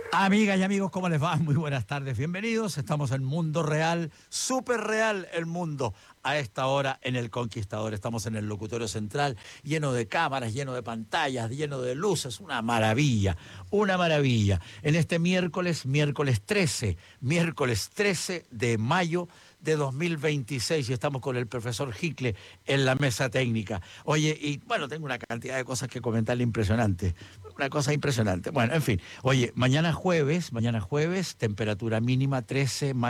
Amigas y amigos, ¿cómo les va? Muy buenas tardes, bienvenidos. Estamos en Mundo Real, súper real el mundo. A esta hora en El Conquistador estamos en el locutorio central, lleno de cámaras, lleno de pantallas, lleno de luces, una maravilla, una maravilla. En este miércoles 13 de mayo de 2026 y estamos con el profesor Hicle en la mesa técnica. Oye, y bueno, tengo una cantidad de cosas que comentarle impresionante. Una cosa impresionante. Bueno, en fin. Oye, mañana jueves, temperatura mínima 13,